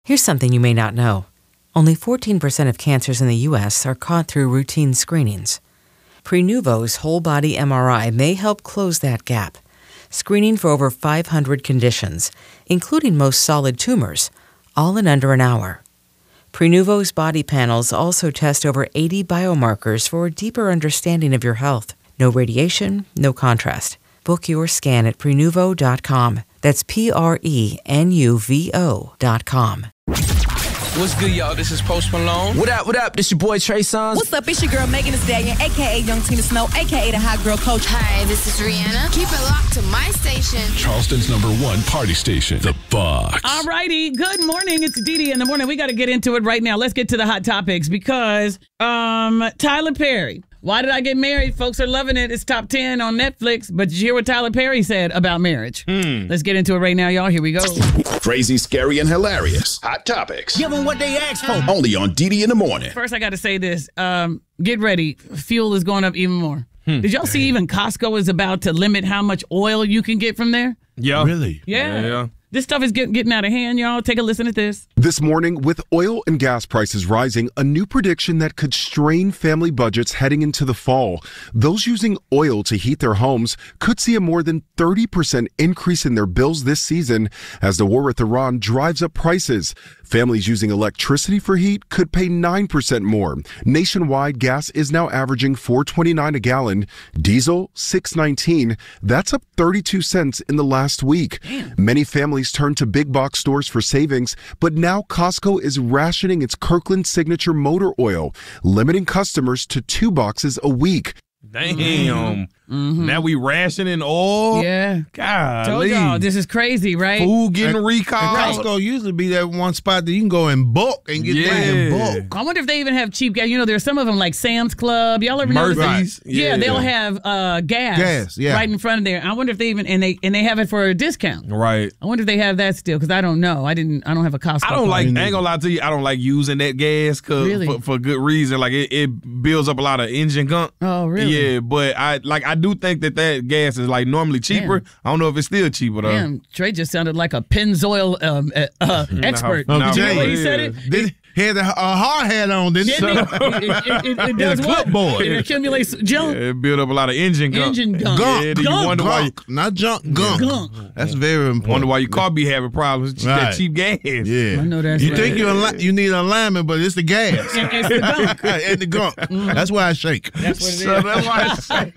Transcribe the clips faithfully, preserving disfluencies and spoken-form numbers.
Here's something you may not know. Only fourteen percent of cancers in the U S are caught through routine screenings. Prenuvo's whole-body M R I may help close that gap, screening for over five hundred conditions, including most solid tumors, all in under an hour. Prenuvo's body panels also test over eighty biomarkers for a deeper understanding of your health. No radiation, no contrast. Book your scan at Prenuvo dot com. That's P R E N U V O dot com. What's good, y'all? This is Post Malone. What up, what up? This your boy Trey Songz. What's up? It's your girl Megan Thee Stallion, a k a. Young Tina Snow, a k a the Hot Girl Coach. Hi, this is Rihanna. Keep it locked to my station. Charleston's number one party station, The Box. All righty. Good morning. It's Dee Dee in the morning. We got to get into it right now. Let's get to the hot topics because um, Tyler Perry. Why Did I Get Married? Folks are loving it. It's top ten on Netflix. But did you hear what Tyler Perry said about marriage? Hmm. Let's get into it right now, y'all. Here we go. Crazy, scary, and hilarious. Hot topics. Give them what they asked for. Only on Dee Dee in the morning. First, I got to say this. Um, get ready. Fuel is going up even more. Hmm. Did y'all see even Costco is about to limit how much oil you can get from there? Yeah. Really? Yeah. Yeah, yeah. This stuff is get, getting out of hand, y'all. Take a listen to this. This morning, with oil and gas prices rising, a new prediction that could strain family budgets heading into the fall. Those using oil to heat their homes could see a more than thirty percent increase in their bills this season as the war with Iran drives up prices. Families using electricity for heat could pay nine percent more. Nationwide, gas is now averaging four twenty-nine a gallon. Diesel, six nineteen. That's up thirty-two cents in the last week. Damn. Many families turn to big box stores for savings, but now Costco is rationing its Kirkland Signature motor oil, limiting customers to two boxes a week. Damn. Mm-hmm. Now we rationing oil? Yeah. God. Told y'all, this is crazy, right? Food getting And recalled. Costco usually be that one spot that you can go in bulk and get Yeah. things in bulk. I wonder if they even have cheap gas. You know, there's some of them like Sam's Club. Y'all ever notice that? Murphy's. Yeah, they'll have uh, gas, Gas, yeah. right in front of there. I wonder if they even and they and they have it for a discount. Right. I wonder if they have that still because I don't know. I didn't. I don't have a Costco. I don't card. like, I ain't gonna lie to you, I don't like using that gas cause Really? for, for good reason. Like, it, it builds up a lot of engine gunk. Oh, really? Yeah, but I like I do think that that gas is like normally cheaper. Damn. I don't know if it's still cheaper though. Damn, Trey just sounded like a Pennzoil um, uh, uh, expert. No, Did you hear no, what he yeah. said it? Did, he had a, a hard hat on, didn't he? Didn't it? It, it, it, it does a what? clipboard. It accumulates junk. Yeah, it build up a lot of engine gunk. Engine gunk. Gunk. Yeah, then you Gunk. wonder why you, Gunk, not junk, gunk. Gunk. That's very important. wonder why your car be having problems with that Right. cheap gas. Yeah. I know that's You right. think you ali- you need alignment, but it's the gas. And it's the gunk. and the gunk. That's why I shake. That's what it is. So that's why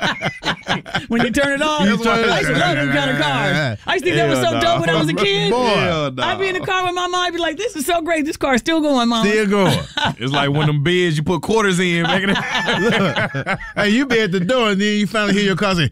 I say. When you turn it off, You turn it I used to love them kind of cars. I used to think that was so Hell dope when I was a no. kid. Boy. Hell no. I'd be in the car with my mom. I'd be like, "This is so great. This car is still going, mom." Still going. It's like one of them beds you put quarters in, making it. Hey, you be at the door and then you finally hear your car say,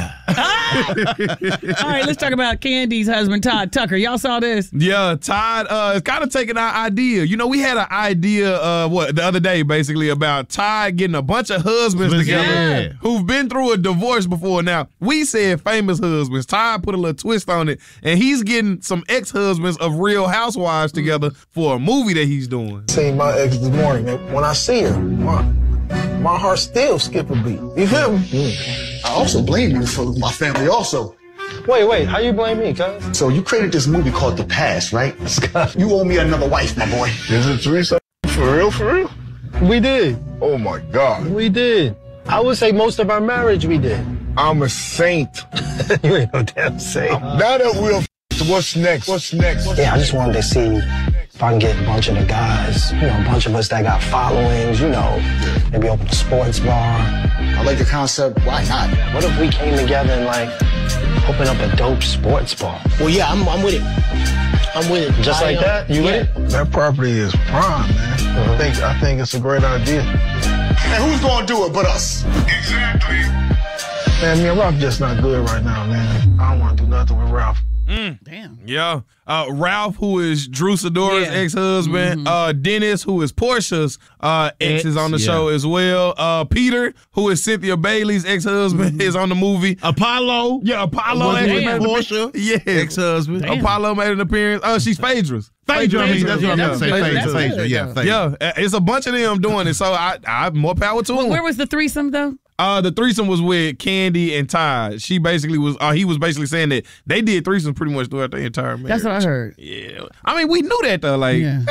All right, let's talk about Candy's husband, Todd Tucker. Y'all saw this? Yeah, Todd uh, is kind of taking our idea. You know, we had an idea uh, what the other day, basically, about Todd getting a bunch of husbands together Yeah. who've been through a divorce before. Now, we said famous husbands. Todd put a little twist on it, and he's getting some ex-husbands of Real Housewives together for a movie that he's doing. Seen my ex this morning, and when I see her, my, my heart still skip a beat. You feel me? I also blame you for my family also. Wait, wait, how you blame me, cuz? So you created this movie called The Past, right? You owe me another wife, my boy. Is it Teresa? For real, for real? We did. Oh my God. We did. I would say most of our marriage we did. I'm a saint. You ain't no damn saint. Now that we're f- what's next? What's next? Yeah, I just wanted to see if I can get a bunch of the guys, you know, a bunch of us that got followings, you know, maybe open a sports bar. I like the concept. Why not? What if we came together and, like, open up a dope sports bar? Well, yeah, I'm, I'm with it. I'm with it. Just like that? You with it? That property is prime, man. I think I think it's a great idea. And who's gonna do it but us? Exactly. Man, me and Ralph just not good right now, man. I don't want to do nothing with Ralph. Mm. Damn. Yeah. Uh, Ralph, who is Drew Sidora's Yeah. ex-husband. Mm-hmm. Uh, Dennis, who is Portia's uh, ex, Ex, is on the yeah. show as well. Uh, Peter, who is Cynthia Bailey's ex-husband, Mm-hmm. is on the movie. Apollo. Yeah, Apollo. Was actually with made an Portia, appearance. Yeah. ex-husband. Damn. Apollo made an appearance. Oh, she's Phaedra's. Phaedra, I mean, that's what I'm Yeah, about to say. that's Phaedra, good. Phaedra, yeah, Phaedra. Yeah, uh, it's a bunch of them doing it, so I, I more power to them. Where was the threesome though? Uh, the threesome was with Candy and Ty. She basically was. Uh, he was basically saying that they did threesomes pretty much throughout the entire marriage. That's what I heard. Yeah, I mean we knew that though. Like, yeah.